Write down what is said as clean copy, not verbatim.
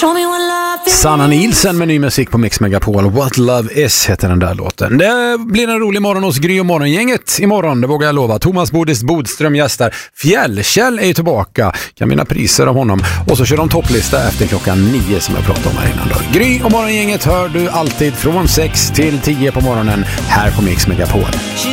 Sanna Nielsen med ny musik på Mix Megapol. What Love Is heter den där låten. Det blir en rolig morgon hos Gry och morgongänget imorgon, det vågar jag lova. Thomas Bodström gästar. Fjällkäll är ju tillbaka. Kan vinna priser av honom. Och så kör de topplista efter 9 som jag pratade om här innan då. Gry och morgongänget hör du alltid från 6 till 10 på morgonen här på Mix Megapol.